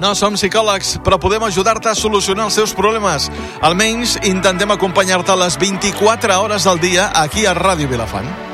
No som psicòlegs, però podem ajudar-te a solucionar els teus problemes. Almenys intentem acompanyar-te a les 24 hores del dia aquí a Ràdio Vilafant.